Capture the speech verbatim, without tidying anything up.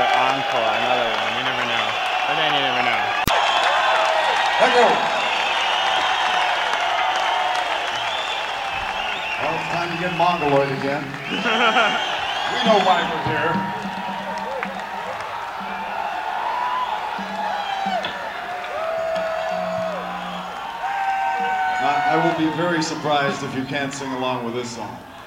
encore, another one. You never know. But then you never know. Echo. Well, it's time to get Mongoloid again. We know why we're here. Now, I will be very surprised if you can't sing along with this song.